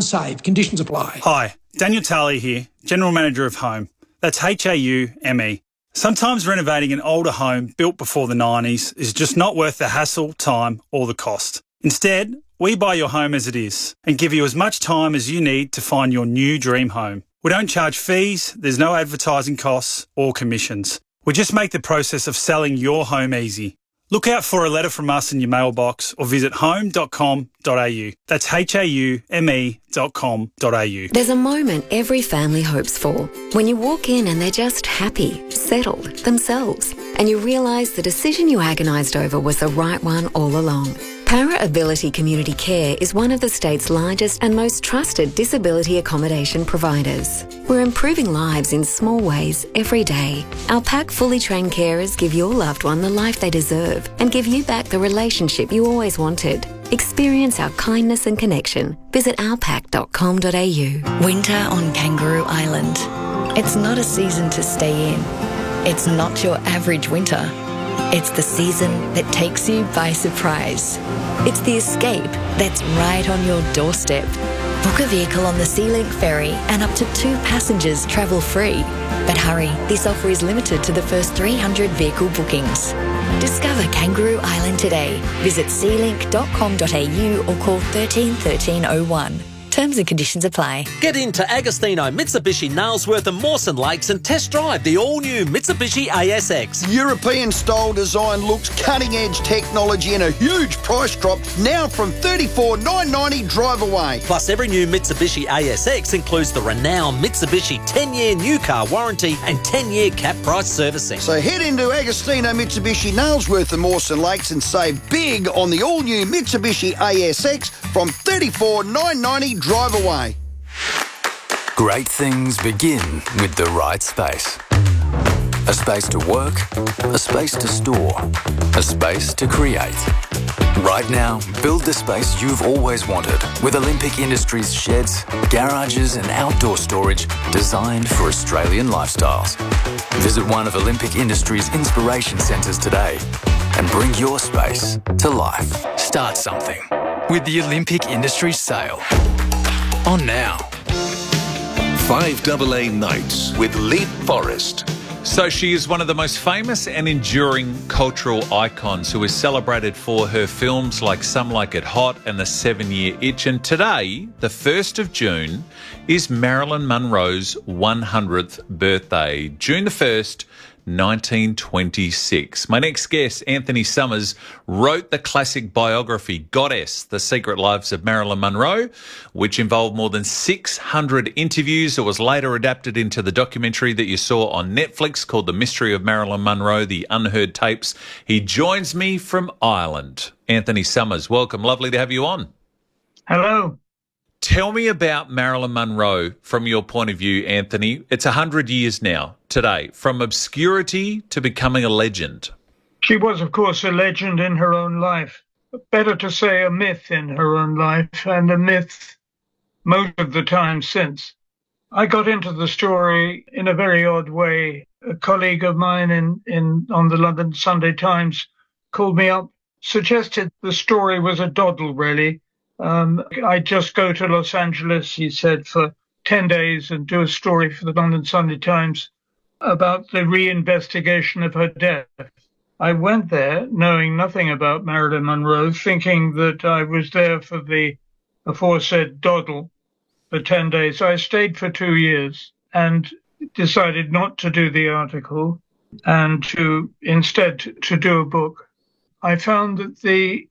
unsafe. Conditions apply. Hi, Daniel Tarley here, General Manager of Home. That's HAUME. Sometimes renovating an older home built before the 90s is just not worth the hassle, time or the cost. Instead, we buy your home as it is and give you as much time as you need to find your new dream home. We don't charge fees, there's no advertising costs or commissions. We just make the process of selling your home easy. Look out for a letter from us in your mailbox or visit home.com.au. That's HAUME.com.au. There's a moment every family hopes for. When you walk in and they're just happy, settled, themselves, and you realise the decision you agonised over was the right one all along. Para Ability Community Care is one of the state's largest and most trusted disability accommodation providers. We're improving lives in small ways every day. Our PAC fully trained carers give your loved one the life they deserve and give you back the relationship you always wanted. Experience our kindness and connection. Visit ourpac.com.au. Winter on Kangaroo Island. It's not a season to stay in. It's not your average winter. It's the season that takes you by surprise. It's the escape that's right on your doorstep. Book a vehicle on the SeaLink ferry and up to 2 passengers travel free. But hurry, this offer is limited to the first 300 vehicle bookings. Discover Kangaroo Island today. Visit sealink.com.au or call 13 1301. Terms and conditions apply. Get into Agostino Mitsubishi Nailsworth and Mawson Lakes and test drive the all-new Mitsubishi ASX. European-style design looks, cutting-edge technology and a huge price drop now from $34,990 drive away. Plus, every new Mitsubishi ASX includes the renowned Mitsubishi 10-year new car warranty and 10-year cap price servicing. So head into Agostino Mitsubishi Nailsworth and Mawson Lakes and save big on the all-new Mitsubishi ASX from $34,990 drive away. Great things begin with the right space. A space to work, a space to store, a space to create. Right now, build the space you've always wanted with Olympic Industries sheds, garages and outdoor storage designed for Australian lifestyles. Visit one of Olympic Industries' inspiration centres today and bring your space to life. Start something with the Olympic Industries sale. On now. 5AA Nights with Leap Forrest. So she is one of the most famous and enduring cultural icons who is celebrated for her films like Some Like It Hot and The 7-Year Itch. And today, the 1st of June, is Marilyn Monroe's 100th birthday. June the 1st, 1926. My next guest, Anthony Summers, wrote the classic biography Goddess, The Secret Lives of Marilyn Monroe, which involved more than 600 interviews. It was later adapted into the documentary that you saw on Netflix called The Mystery of Marilyn Monroe, The Unheard Tapes. He joins me from Ireland. Anthony Summers, welcome. Lovely to have you on. Hello. Tell me about Marilyn Monroe from your point of view, Anthony. It's 100 years now, today, from obscurity to becoming a legend. She was, of course, a legend in her own life. Better to say a myth in her own life, and a myth most of the time since. I got into the story in a very odd way. A colleague of mine on the London Sunday Times called me up, suggested the story was a doddle, really. I'd just go to Los Angeles, he said, for 10 days and do a story for the London Sunday Times about the reinvestigation of her death. I went there knowing nothing about Marilyn Monroe, thinking that I was there for the aforesaid doddle for 10 days. I stayed for 2 years and decided not to do the article and to instead to do a book. I found that the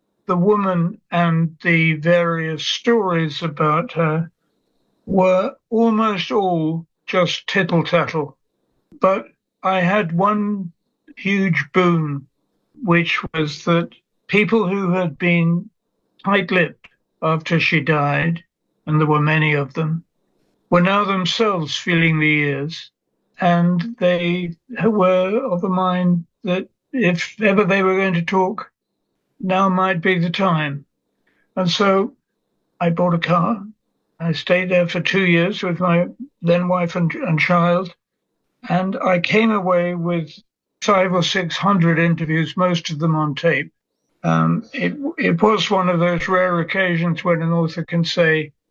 woman and the various stories about her were almost all just tittle-tattle. But I had one huge boon, which was that people who had been tight-lipped after she died, and there were many of them, were now themselves feeling the ears, and they were of the mind that if ever they were going to talk, now might be the time. And so I bought a car. I stayed there for 2 years with my then wife and child. And I came away with 500 or 600 interviews, most of them on tape. It was one of those rare occasions when an author can say,